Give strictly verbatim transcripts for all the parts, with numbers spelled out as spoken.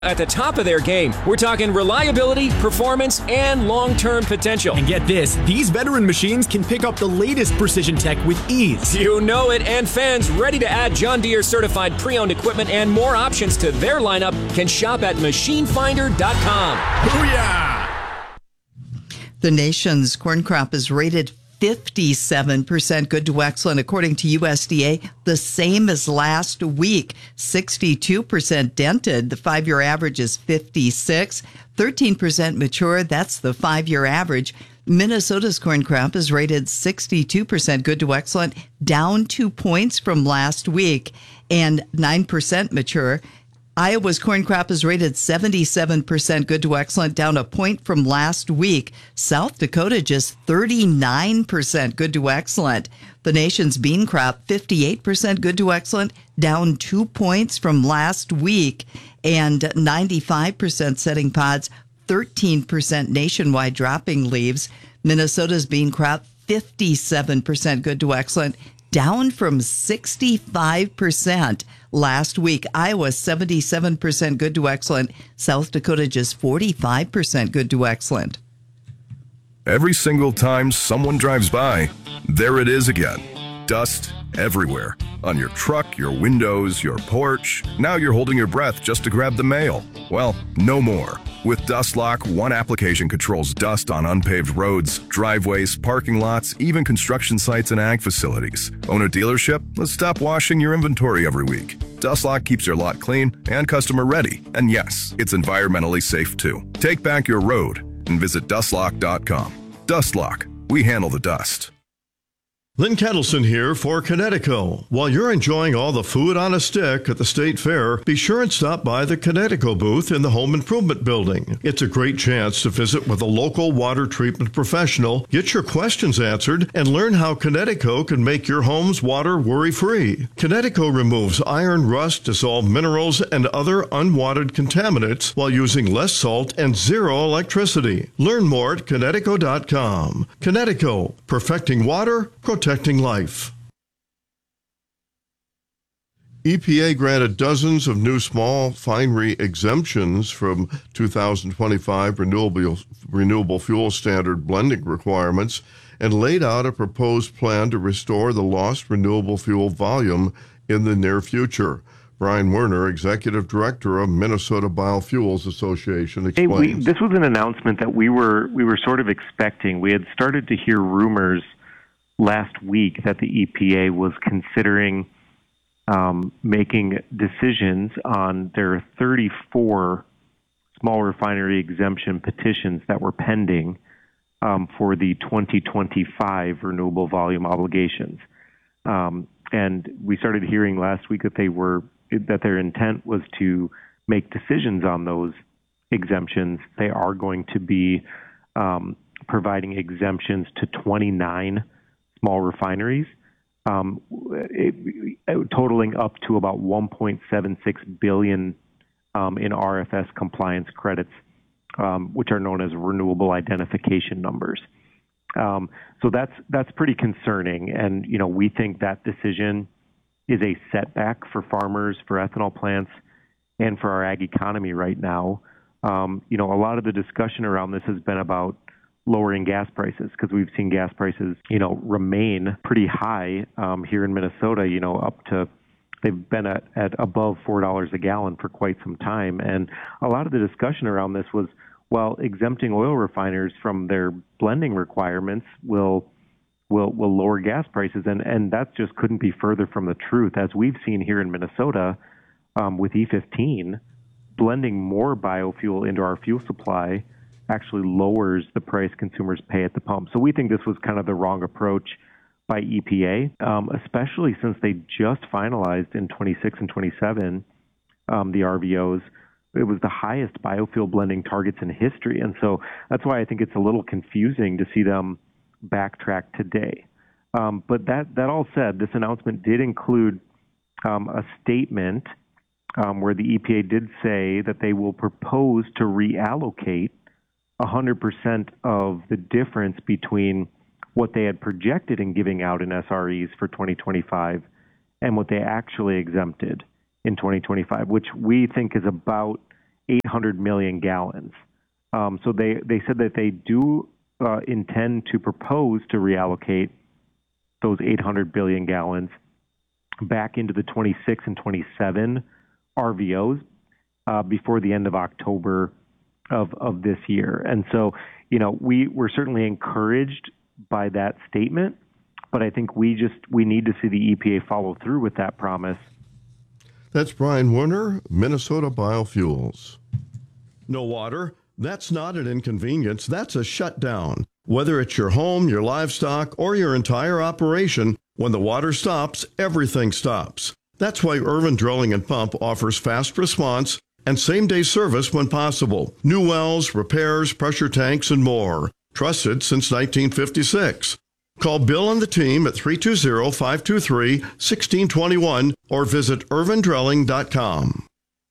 At the top of their game, we're talking reliability, performance, and long-term potential. And get this, these veteran machines can pick up the latest precision tech with ease. You know it, and fans ready to add John Deere certified pre-owned equipment and more options to their lineup can shop at machine finder dot com. Booyah! The nation's corn crop is rated fifty-seven percent good to excellent, according to U S D A, the same as last week. sixty-two percent dented. The five-year average is fifty-six. thirteen percent mature. That's the five-year average. Minnesota's corn crop is rated sixty-two percent good to excellent, down two points from last week, and nine percent mature. Iowa's corn crop is rated seventy-seven percent good to excellent, down a point from last week. South Dakota just thirty-nine percent good to excellent. The nation's bean crop, fifty-eight percent good to excellent, down two points from last week. And ninety-five percent setting pods, thirteen percent nationwide dropping leaves. Minnesota's bean crop, fifty-seven percent good to excellent, down from sixty-five percent last week. Iowa, seventy-seven percent good to excellent. South Dakota, just forty-five percent good to excellent. Every single time someone drives by, there it is again. Dust everywhere. On your truck, your windows, your porch. Now you're holding your breath just to grab the mail. Well, no more. With DustLock, one application controls dust on unpaved roads, driveways, parking lots, even construction sites and ag facilities. Own a dealership? Let's stop washing your inventory every week. DustLock keeps your lot clean and customer ready. And yes, it's environmentally safe too. Take back your road and visit dust lock dot com. DustLock. We handle the dust. Lynn Kettleson here for Connecticut. While you're enjoying all the food on a stick at the State Fair, be sure and stop by the Connecticut booth in the Home Improvement Building. It's a great chance to visit with a local water treatment professional, get your questions answered, and learn how Connecticut can make your home's water worry-free. Connecticut removes iron, rust, dissolved minerals, and other unwanted contaminants while using less salt and zero electricity. Learn more at Connecticut dot com. Connecticut, perfecting water, protecting life. E P A granted dozens of new small refinery exemptions from two thousand twenty-five renewable, renewable fuel standard blending requirements and laid out a proposed plan to restore the lost renewable fuel volume in the near future. Brian Werner, Executive Director of Minnesota Biofuels Association, explains. Hey, we, this was an announcement that we were we were sort of expecting. We had started to hear rumors last week that the E P A was considering um, making decisions on their thirty-four small refinery exemption petitions that were pending um, for the twenty twenty-five renewable volume obligations. Um, and we started hearing last week that they were that their intent was to make decisions on those exemptions. They are going to be um, providing exemptions to twenty-nine small refineries, um, it, it, totaling up to about one point seven six billion dollars um, in R F S compliance credits, um, which are known as renewable identification numbers. Um, so that's that's pretty concerning, and you know we think that decision is a setback for farmers, for ethanol plants, and for our ag economy right now. Um, you know, a lot of the discussion around this has been about lowering gas prices, because we've seen gas prices, you know, remain pretty high um, here in Minnesota, you know, up to, they've been at, at above four dollars a gallon for quite some time. And a lot of the discussion around this was, well, exempting oil refiners from their blending requirements will will will lower gas prices. And, and that just couldn't be further from the truth. As we've seen here in Minnesota um, with E fifteen, blending more biofuel into our fuel supply actually lowers the price consumers pay at the pump. So we think this was kind of the wrong approach by E P A, um, especially since they just finalized in twenty-six and twenty-seven um, the R V Os. It was the highest biofuel blending targets in history. And so that's why I think it's a little confusing to see them backtrack today. Um, but that, that all said, this announcement did include um, a statement um, where the E P A did say that they will propose to reallocate one hundred percent of the difference between what they had projected in giving out in S R Es for twenty twenty-five and what they actually exempted in twenty twenty-five, which we think is about eight hundred million gallons. Um, so they, they said that they do uh, intend to propose to reallocate those eight hundred billion gallons back into the twenty-six and twenty-seven R V Os uh, before the end of October of, of this year. And so, you know, we were certainly encouraged by that statement, but I think we just, we need to see the E P A follow through with that promise. That's Brian Werner, Minnesota Biofuels. No water? That's not an inconvenience. That's a shutdown. Whether it's your home, your livestock, or your entire operation, when the water stops, everything stops. That's why Irvin Drilling and Pump offers fast response and same-day service when possible. New wells, repairs, pressure tanks, and more. Trusted since nineteen fifty-six. Call Bill and the team at three two zero, five two three, one six two one or visit irvin drilling dot com.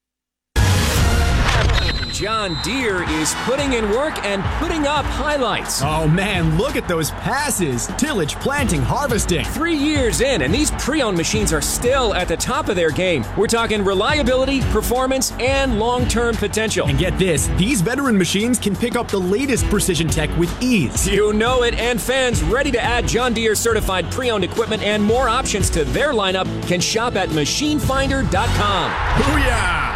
John Deere is putting in work and putting up highlights. Oh man, look at those passes. Tillage, planting, harvesting. Three years in, and these pre-owned machines are still at the top of their game. We're talking reliability, performance, and long-term potential. And get this, these veteran machines can pick up the latest precision tech with ease. You know it, and fans ready to add John Deere certified pre-owned equipment and more options to their lineup can shop at machine finder dot com. Booyah!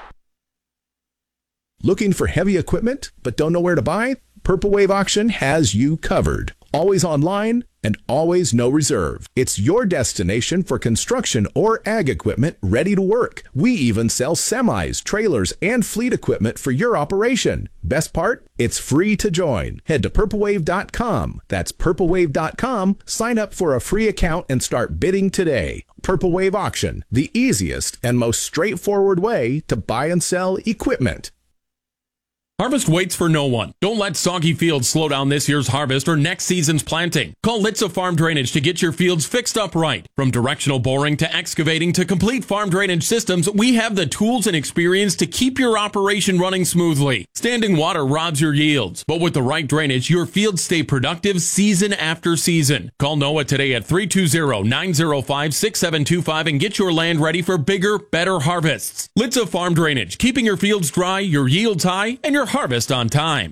Looking for heavy equipment but don't know where to buy? Purple Wave Auction has you covered. Always online and always no reserve. It's your destination for construction or ag equipment ready to work. We even sell semis, trailers, and fleet equipment for your operation. Best part? It's free to join. Head to purple wave dot com. That's purple wave dot com. Sign up for a free account and start bidding today. Purple Wave Auction, the easiest and most straightforward way to buy and sell equipment. Harvest waits for no one. Don't let soggy fields slow down this year's harvest or next season's planting. Call Litza Farm Drainage to get your fields fixed up right. From directional boring to excavating to complete farm drainage systems, we have the tools and experience to keep your operation running smoothly. Standing water robs your yields, but with the right drainage, your fields stay productive season after season. Call Noah today at three two zero, nine zero five, six seven two five and get your land ready for bigger, better harvests. Litza Farm Drainage, keeping your fields dry, your yields high, and your harvest on time.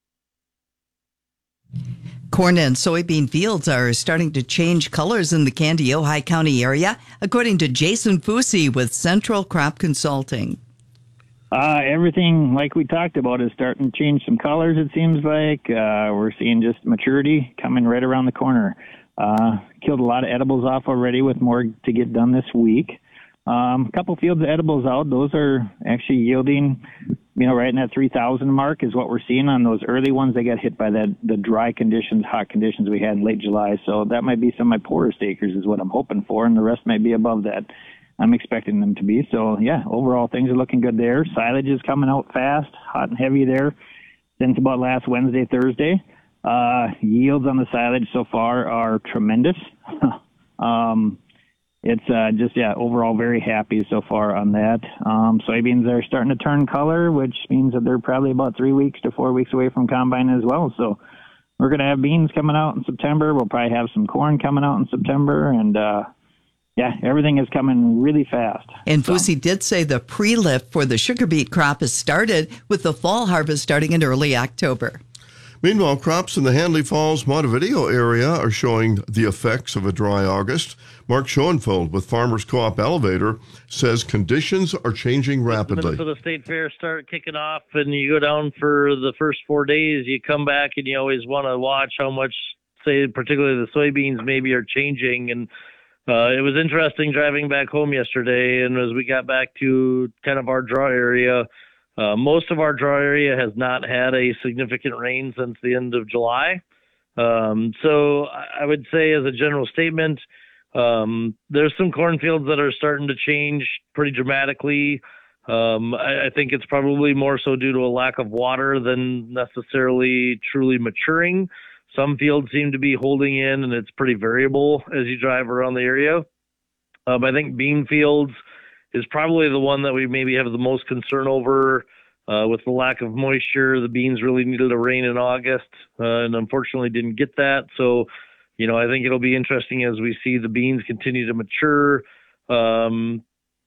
Corn and soybean fields are starting to change colors in the Candy, Ojai County area, according to Jason Fusi with Central Crop Consulting. Uh, everything, like we talked about, is starting to change some colors, it seems like. Uh, we're seeing just maturity coming right around the corner. Uh, killed a lot of edibles off already with more to get done this week. Um, a couple fields of edibles out. Those are actually yielding, you know, right in that three thousand mark is what we're seeing on those early ones. They got hit by that the dry conditions, hot conditions we had in late July. So that might be some of my poorest acres is what I'm hoping for, and the rest might be above that. I'm expecting them to be. So, yeah, overall things are looking good there. Silage is coming out fast, hot and heavy there since about last Wednesday, Thursday. Uh, yields on the silage so far are tremendous. um It's uh, just, yeah, overall very happy so far on that. Um, soybeans are starting to turn color, which means that they're probably about three weeks to four weeks away from combine as well. So we're going to have beans coming out in September. We'll probably have some corn coming out in September. And, uh, yeah, everything is coming really fast. And so. Fusi did say the pre-lift for the sugar beet crop has started, with the fall harvest starting in early October. Meanwhile, crops in the Handley Falls, Montevideo area are showing the effects of a dry August. Mark Schoenfeld with Farmers Co-op Elevator says conditions are changing rapidly. So the state fair start kicking off and you go down for the first four days, you come back and you always want to watch how much, say, particularly the soybeans maybe are changing. And uh, it was interesting driving back home yesterday. And as we got back to kind of our draw area, Uh, most of our draw area has not had a significant rain since the end of July. Um, so I would say as a general statement, um, there's some cornfields that are starting to change pretty dramatically. Um, I, I think it's probably more so due to a lack of water than necessarily truly maturing. Some fields seem to be holding in, and it's pretty variable as you drive around the area. Um, I think bean fields is probably the one that we maybe have the most concern over uh, with the lack of moisture. The beans really needed a rain in August uh, and unfortunately didn't get that. So, you know, I think it'll be interesting as we see the beans continue to mature. Um,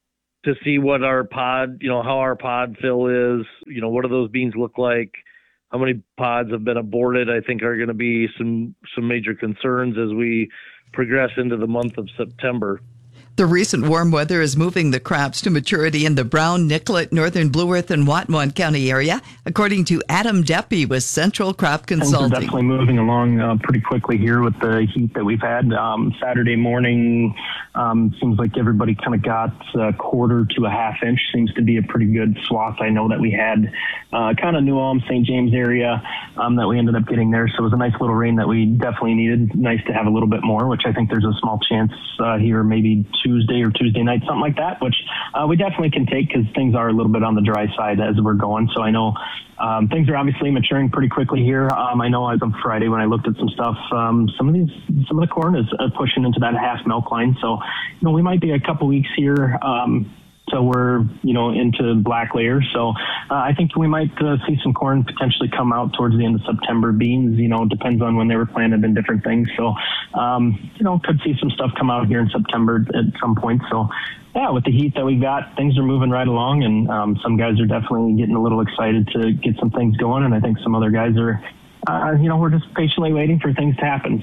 to see what our pod, you know, how our pod fill is. You know, what do those beans look like? How many pods have been aborted? I think are going to be some some major concerns as we progress into the month of September. The recent warm weather is moving the crops to maturity in the Brown, Nicollet, Northern Blue Earth, and Watonwan County area, according to Adam Deppy with Central Crop Consulting. Things are definitely moving along uh, pretty quickly here with the heat that we've had. Um, Saturday morning um, seems like everybody kind of got a quarter to a half inch. Seems to be a pretty good swath. I know that we had uh, kind of New Ulm, Saint James area um, that we ended up getting there. So it was a nice little rain that we definitely needed. Nice to have a little bit more, which I think there's a small chance uh, here maybe Tuesday or Tuesday night, something like that, which uh, we definitely can take because things are a little bit on the dry side as we're going. So I know um, things are obviously maturing pretty quickly here. Um, I know as of Friday when I looked at some stuff, um, some of these, some of the corn is uh, pushing into that half milk line. So, you know, we might be a couple weeks here. Um, So we're, you know, into black layers. So uh, I think we might uh, see some corn potentially come out towards the end of September. Beans, you know, depends on when they were planted and different things. So, um, you know, could see some stuff come out here in September at some point. So, yeah, with the heat that we got, things are moving right along. And um, some guys are definitely getting a little excited to get some things going. And I think some other guys are, uh, you know, we're just patiently waiting for things to happen.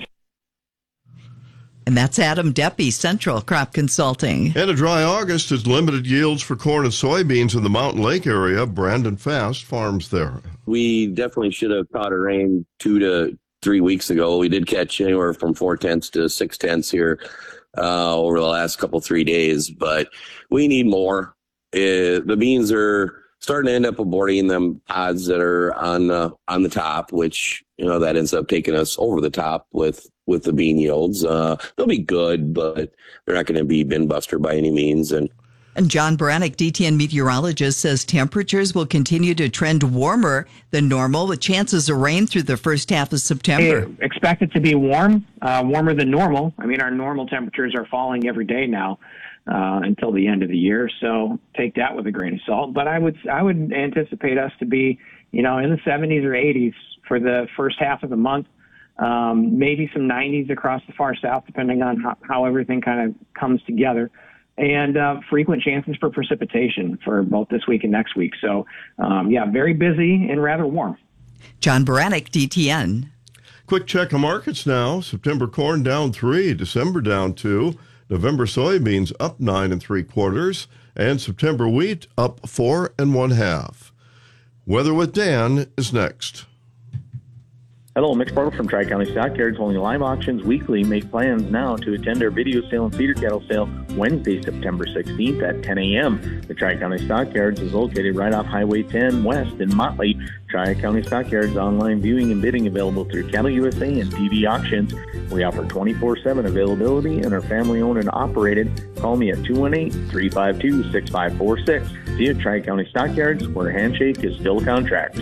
And that's Adam Deppy, Central Crop Consulting. And a dry August has limited yields for corn and soybeans in the Mountain Lake area. Brandon Fast farms there. We definitely should have caught a rain two to three weeks ago. We did catch anywhere from four tenths to six tenths here uh, over the last couple, three days, but we need more. Uh, the beans are starting to end up aborting them pods that are on uh, on the top, which, you know, that ends up taking us over the top with with the bean yields. Uh, they'll be good, but they're not going to be bin buster by any means. And And John Baranick, D T N meteorologist, says temperatures will continue to trend warmer than normal with chances of rain through the first half of September. Hey, expect it to be warm, uh, warmer than normal. I mean, our normal temperatures are falling every day now uh, until the end of the year. So take that with a grain of salt. But I would I would anticipate us to be, you know, in the seventies or eighties for the first half of the month. Um, maybe some nineties across the far south, depending on how, how everything kind of comes together. And uh, frequent chances for precipitation for both this week and next week. So, um, yeah, very busy and rather warm. John Baranick, D T N. Quick check of markets now. September corn down three, December down two, November soybeans up nine and three quarters, and September wheat up four and one half. Weather with Dan is next. Hello, Mitch Bartle from Tri-County Stockyards, holding live auctions weekly. Make plans now to attend our video sale and feeder cattle sale Wednesday, September sixteenth at ten a.m. The Tri-County Stockyards is located right off Highway ten West in Motley. Tri-County Stockyards online viewing and bidding available through Cattle U S A and T V Auctions. We offer twenty-four seven availability and are family-owned and operated. Call me at two one eight, three five two, six five four six. See you at Tri-County Stockyards, where a handshake is still a contract.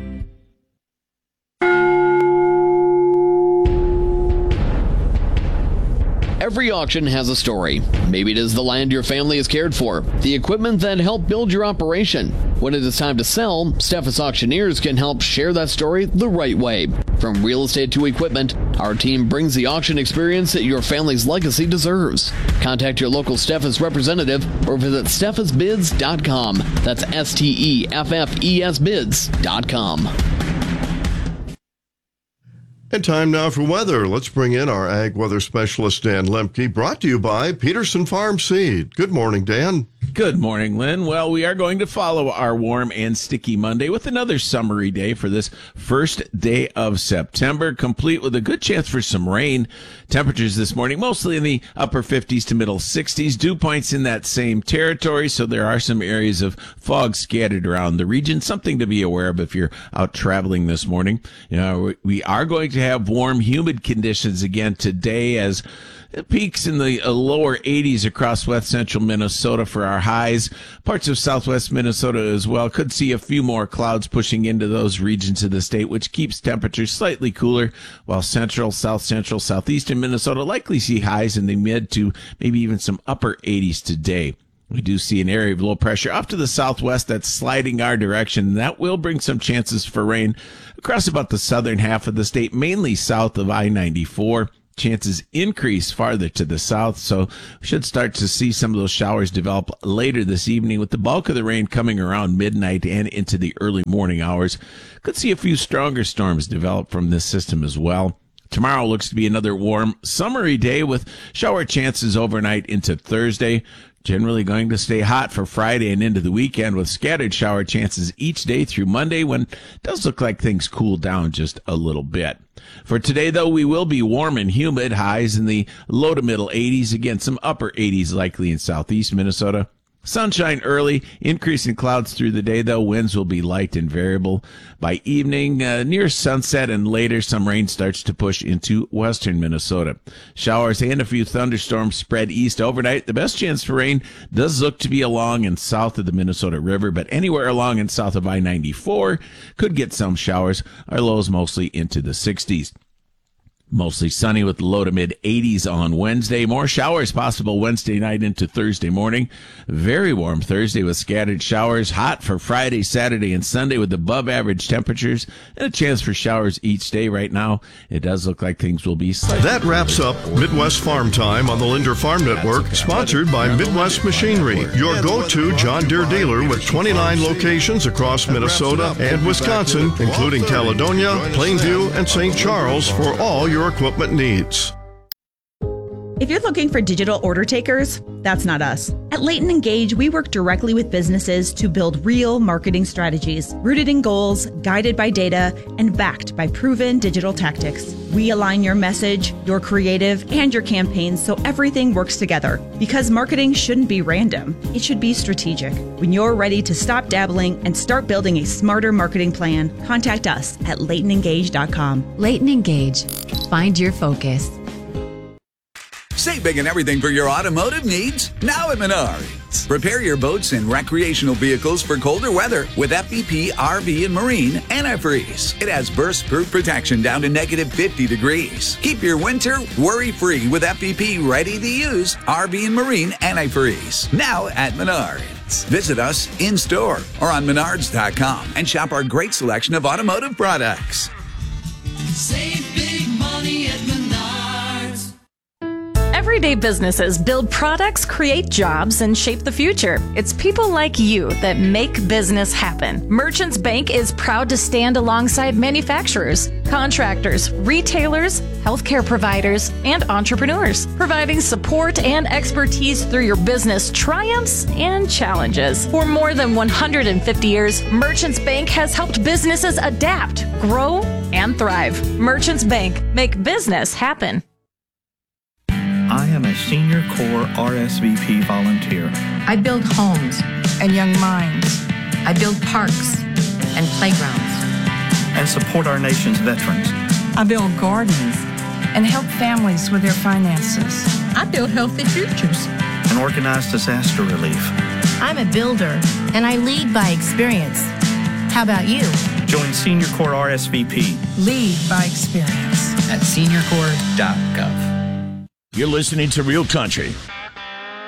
Every auction has a story. Maybe it is the land your family has cared for, the equipment that helped build your operation. When it is time to sell, Steffes Auctioneers can help share that story the right way. From real estate to equipment, our team brings the auction experience that your family's legacy deserves. Contact your local Steffes representative or visit steffes bids dot com. That's S T E F F E S bids dot com. And time now for weather. Let's bring in our ag weather specialist, Dan Lemke, brought to you by Peterson Farm Seed. Good morning, Dan. Good morning, Lynn. Well, we are going to follow our warm and sticky Monday with another summery day for this first day of September, complete with a good chance for some rain. Temperatures this morning mostly in the upper fifties to middle sixties. Dew points in that same territory, so there are some areas of fog scattered around the region. Something to be aware of if you're out traveling this morning. You know, we are going to have warm, humid conditions again today as it peaks in the lower eighties across west central Minnesota for our highs. Parts of southwest Minnesota as well. Could see a few more clouds pushing into those regions of the state, which keeps temperatures slightly cooler, while central, south central, southeastern Minnesota likely see highs in the mid to maybe even some upper eighties today. We do see an area of low pressure off to the southwest that's sliding our direction. That will bring some chances for rain across about the southern half of the state, mainly south of I ninety-four. Chances increase farther to the south, so we should start to see some of those showers develop later this evening, with the bulk of the rain coming around midnight and into the early morning hours. Could see a few stronger storms develop from this system as well. Tomorrow looks to be another warm, summery day with shower chances overnight into Thursday. Generally going to stay hot for Friday and into the weekend, with scattered shower chances each day through Monday, when it does look like things cool down just a little bit. For today, though, we will be warm and humid, highs in the low to middle eighties. Again, some upper eighties likely in southeast Minnesota. Sunshine early, increase in clouds through the day, though. Winds will be light and variable. By evening, uh, near sunset and later, some rain starts to push into western Minnesota. Showers and a few thunderstorms spread east overnight. The best chance for rain does look to be along and south of the Minnesota River, but anywhere along and south of I ninety-four could get some showers. Our lows mostly into the sixties. Mostly sunny with low to mid eighties on Wednesday. More showers possible Wednesday night into Thursday morning. Very warm Thursday with scattered showers. Hot for Friday, Saturday, and Sunday with above average temperatures and a chance for showers each day. Right now, it does look like things will be slightly. That wraps up Midwest Farm Time on the Linder Farm Network, sponsored by Midwest Machinery, your go-to John Deere dealer with twenty-nine locations across Minnesota and Wisconsin, including Caledonia, Plainview, and Saint Charles, for all your equipment needs. If you're looking for digital order takers, that's not us. At Leighton Engage, we work directly with businesses to build real marketing strategies, rooted in goals, guided by data, and backed by proven digital tactics. We align your message, your creative, and your campaigns so everything works together. Because marketing shouldn't be random, it should be strategic. When you're ready to stop dabbling and start building a smarter marketing plan, contact us at leighton engage dot com. Leighton Engage. Find your focus. Save big and everything for your automotive needs now at Menards. Prepare your boats and recreational vehicles for colder weather with F V P R V and Marine Antifreeze. It has burst-proof protection down to negative fifty degrees. Keep your winter worry-free with F V P ready-to-use R V and Marine Antifreeze. Now at Menards. Visit us in-store or on menards dot com and shop our great selection of automotive products. Save big money at Menards. Everyday businesses build products, create jobs, and shape the future. It's people like you that make business happen. Merchants Bank is proud to stand alongside manufacturers, contractors, retailers, healthcare providers, and entrepreneurs, providing support and expertise through your business triumphs and challenges. For more than one hundred fifty years, Merchants Bank has helped businesses adapt, grow, and thrive. Merchants Bank, make business happen. I am a Senior Corps R S V P volunteer. I build homes and young minds. I build parks and playgrounds. And support our nation's veterans. I build gardens and help families with their finances. I build healthy futures. And organize disaster relief. I'm a builder and I lead by experience. How about you? Join Senior Corps R S V P. Lead by experience at senior corps dot gov. You're listening to Real Country